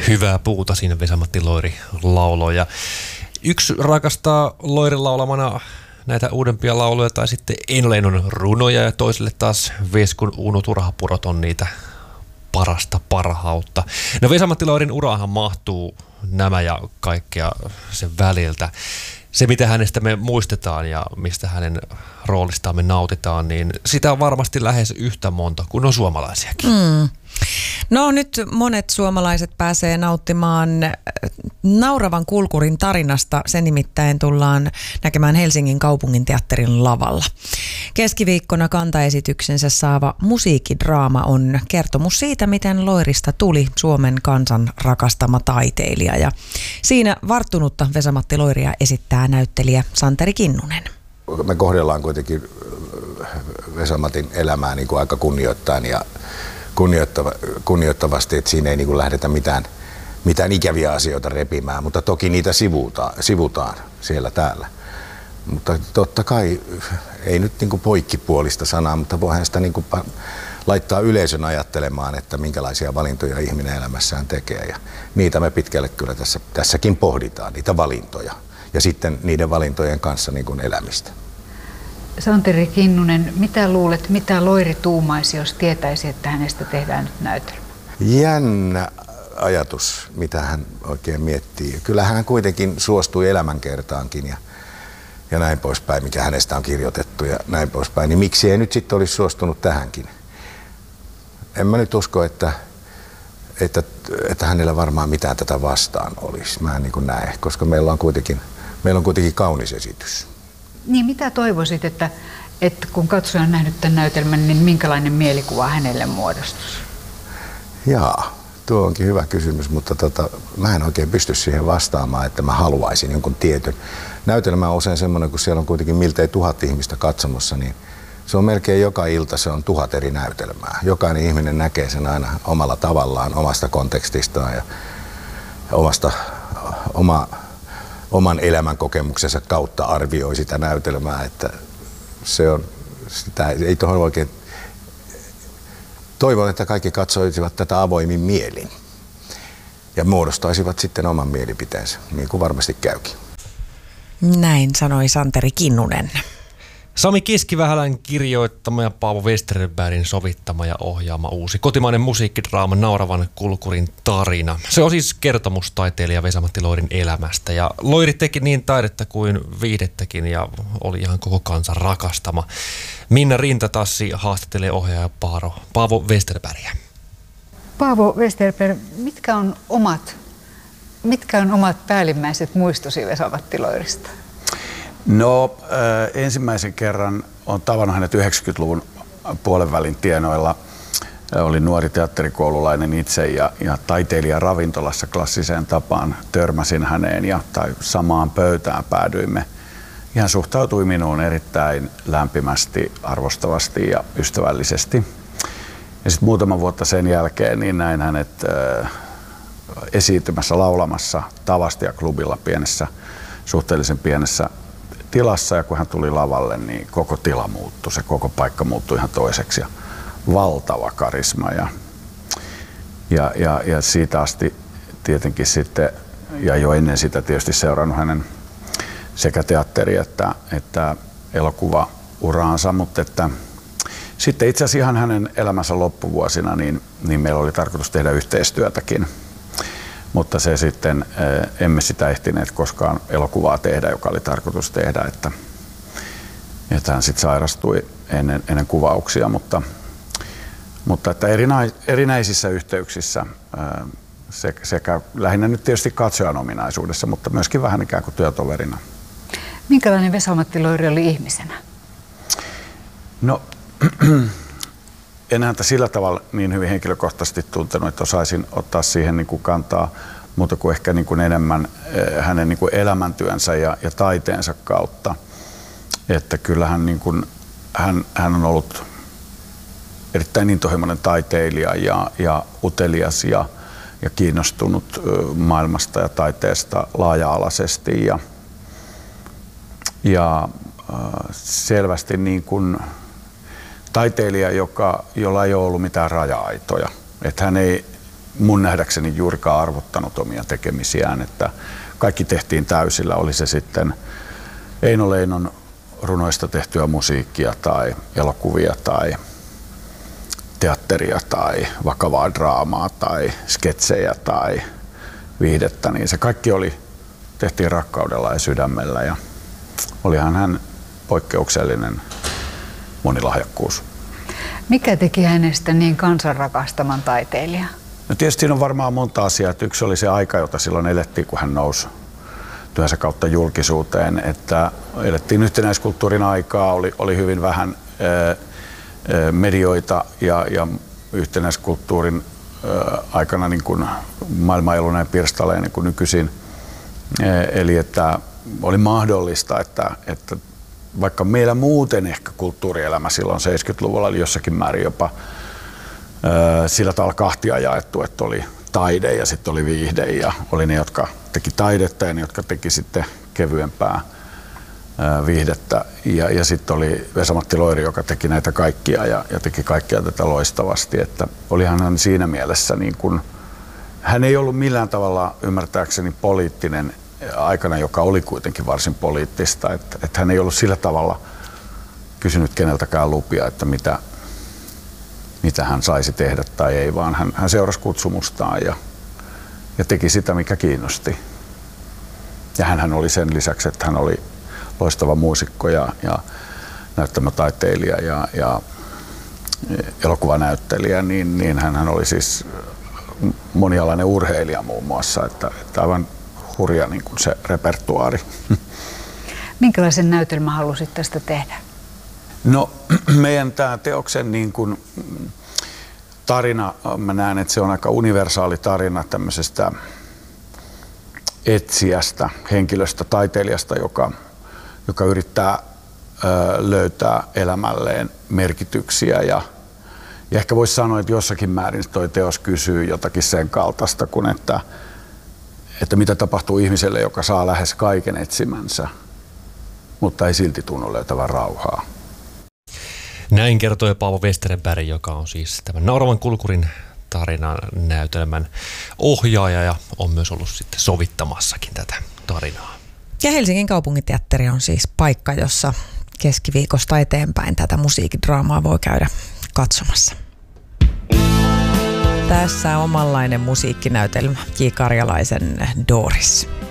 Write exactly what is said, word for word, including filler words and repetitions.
Hyvää puuta siinä Vesa-Matti Loiri lauloi. Ja yksi rakastaa Loirin laulamana näitä uudempia lauluja tai sitten Eino Leinon runoja ja toiselle taas Veskun Uno Turhapurot on niitä parasta parhautta. No Vesa-Matti Loirin uraahan mahtuu nämä ja kaikkea sen väliltä. Se, mitä hänestä me muistetaan ja mistä hänen roolistaan me nautitaan, niin sitä on varmasti lähes yhtä monta kuin on suomalaisiakin. Mm. No nyt monet suomalaiset pääsee nauttimaan Nauravan kulkurin tarinasta. Sen nimittäin tullaan näkemään Helsingin kaupunginteatterin lavalla. Keskiviikkona kantaesityksensä saava musiikkidraama on kertomus siitä, miten Loirista tuli Suomen kansan rakastama taiteilija. Ja siinä varttunutta Vesa-Matti Loiria esittää näyttelijä Santeri Kinnunen. Me kohdellaan kuitenkin Vesa-Matin elämää niin kuin aika kunnioittain ja Kunnioittava, kunnioittavasti, että siinä ei niin kuin lähdetä mitään, mitään ikäviä asioita repimään, mutta toki niitä sivutaan, sivutaan siellä täällä. Mutta totta kai ei nyt niin kuin poikkipuolista sanaa, mutta voihan sitä niin kuin laittaa yleisön ajattelemaan, että minkälaisia valintoja ihminen elämässään tekee. Ja niitä me pitkälle kyllä tässä, tässäkin pohditaan, niitä valintoja ja sitten niiden valintojen kanssa niin kuin elämistä. Santeri Kinnunen, mitä luulet, mitä Loiri tuumaisi, jos tietäisi, että hänestä tehdään nyt näytelmä? Jännä ajatus, mitä hän oikein miettii. Kyllähän hän kuitenkin suostui elämänkertaankin ja, ja näin poispäin, mikä hänestä on kirjoitettu ja näin poispäin. Niin miksi ei nyt sitten olisi suostunut tähänkin? En mä nyt usko, että, että, että hänellä varmaan mitään tätä vastaan olisi. Mä en niin kuin näe, koska meillä on kuitenkin, meillä on kuitenkin kaunis esitys. Niin, mitä toivoisit, että, että kun katsoja on nähnyt tämän näytelmän, niin minkälainen mielikuva hänelle muodostuisi? Jaa, tuo onkin hyvä kysymys, mutta tota, mä en oikein pysty siihen vastaamaan, että mä haluaisin jonkun tietyn. Näytelmä on usein semmoinen, kun siellä on kuitenkin miltei tuhat ihmistä katsomassa, niin se on melkein joka ilta, se on tuhat eri näytelmää. Jokainen ihminen näkee sen aina omalla tavallaan, omasta kontekstistaan ja omasta, oma, oman elämän kokemuksensa kautta arvioi sitä näytelmää, että se on, sitä ei tuohon oikein. Toivon, että kaikki katsoisivat tätä avoimin mielin ja muodostaisivat sitten oman mielipiteensä, niin kuin varmasti käykin. Näin sanoi Santeri Kinnunen. Sami Kiskivähälän kirjoittama ja Paavo Westerbergin sovittama ja ohjaama uusi kotimainen musiikkidraama Nauravan kulkurin tarina. Se on siis kertomus taiteilija Vesa-Matti Loirin elämästä. Ja Loiri teki niin taidetta kuin viihdettäkin ja oli ihan koko kansan rakastama. Minna Rintatassi haastattelee ohjaaja Paavo, Paavo Westerbergia. Paavo Westerberg, mitkä on omat, mitkä on omat päällimmäiset muistosi Vesa-Matti Loirista? No äh, ensimmäisen kerran olen tavannut hänet yhdeksänkymmentäluvun puolenvälin tienoilla. Olin nuori teatterikoululainen itse ja, ja taiteilija ravintolassa klassiseen tapaan törmäsin häneen ja tai samaan pöytään päädyimme. Hän suhtautui minuun erittäin lämpimästi, arvostavasti ja ystävällisesti. Ja sitten muutama vuotta sen jälkeen niin näin hänet äh, esiintymässä laulamassa Tavastia klubilla pienessä, suhteellisen pienessä tilassa, ja kun hän tuli lavalle, niin koko tila muuttui, se koko paikka muuttui ihan toiseksi ja valtava karisma ja, ja, ja, ja siitä asti tietenkin sitten, ja jo ennen sitä tietysti seurannut hänen sekä teatteri- että, että elokuvauraansa, mutta että sitten itse asiassa ihan hänen elämänsä loppuvuosina, niin, niin meillä oli tarkoitus tehdä yhteistyötäkin. Mutta se sitten, emme sitä ehtineet koskaan elokuvaa tehdä, joka oli tarkoitus tehdä, että, että hän sitten sairastui ennen, ennen kuvauksia, mutta, mutta että erinä, erinäisissä yhteyksissä sekä lähinnä nyt tietysti katsojan ominaisuudessa, mutta myöskin vähän ikään kuin työtoverina. Minkälainen Vesa-Matti Loiri oli ihmisenä? No, en häntä sillä tavalla niin hyvin henkilökohtaisesti tuntenut, että osaisin ottaa siihen niin kuin kantaa muuta kuin ehkä niin kuin enemmän hänen niin kuin elämäntyönsä ja, ja taiteensa kautta. Että kyllähän niin kuin, hän, hän on ollut erittäin intohimoinen taiteilija ja, ja utelias ja, ja kiinnostunut maailmasta ja taiteesta laaja-alaisesti ja, ja äh, selvästi niin kuin taiteilija, joka, jolla ei ole ollut mitään raja-aitoja. Että hän ei mun nähdäkseni juurikaan arvottanut omia tekemisiään, että kaikki tehtiin täysillä, oli se sitten Eino Leinon runoista tehtyä musiikkia tai elokuvia tai teatteria tai vakavaa draamaa tai sketsejä tai viihdettä, niin se kaikki oli, tehtiin rakkaudella ja sydämellä ja olihan hän poikkeuksellinen monilahjakkuus. Mikä teki hänestä niin kansanrakastaman taiteilijan? No tietysti siinä on varmaan monta asiaa. Yksi oli se aika, jota silloin elettiin, kun hän nousi työnsä kautta julkisuuteen, että elettiin yhtenäiskulttuurin aikaa, oli, oli hyvin vähän ää, medioita ja, ja yhtenäiskulttuurin ää, aikana niin kuin maailma ei ollut näin pirstaleinen kuin nykyisin. Ää, eli että oli mahdollista, että, että vaikka meillä muuten ehkä kulttuurielämä silloin seitsemänkymmentäluvulla oli jossakin määrin jopa ää, sillä tavalla kahtia jaettu, että oli taide ja sitten oli viihde ja oli ne, jotka teki taidetta ja ne, jotka teki sitten kevyempää ää, viihdettä. Ja, ja sitten oli Vesa-Matti Loiri, joka teki näitä kaikkia ja, ja teki kaikkia tätä loistavasti. Että olihan hän siinä mielessä, niin kun, hän ei ollut millään tavalla ymmärtääkseni poliittinen aikana, joka oli kuitenkin varsin poliittista. Että, että hän ei ollut sillä tavalla kysynyt keneltäkään lupia, että mitä, mitä hän saisi tehdä tai ei, vaan hän, hän seurasi kutsumustaan ja, ja teki sitä, mikä kiinnosti. Ja hän oli sen lisäksi, että hän oli loistava muusikko ja, ja näyttämötaiteilija ja, ja elokuvanäyttelijä, niin, niin hän oli siis monialainen urheilija muun muassa, että, että aivan hurja niin kuin se repertuaari. Minkälaisen näytelmän halusit tästä tehdä? No meidän tämä teoksen niin kuin tarina, mä näen, että se on aika universaali tarina tämmöisestä etsijästä, henkilöstä, taiteilijasta, joka, joka yrittää ö, löytää elämälleen merkityksiä. Ja, ja ehkä voisi sanoa, että jossakin määrin toi teos kysyy jotakin sen kaltaista, kuin että, että mitä tapahtuu ihmiselle, joka saa lähes kaiken etsimänsä, mutta ei silti tunnu löytävän rauhaa. Näin kertoi Paavo Westerberg, joka on siis tämän Nauravan kulkurin tarinan näytelmän ohjaaja ja on myös ollut sitten sovittamassakin tätä tarinaa. Ja Helsingin kaupunginteatteri on siis paikka, jossa keskiviikosta eteenpäin tätä musiikkidraamaa voi käydä katsomassa. Tässä omanlainen musiikkinäytelmä J. Karjalaisen Doris.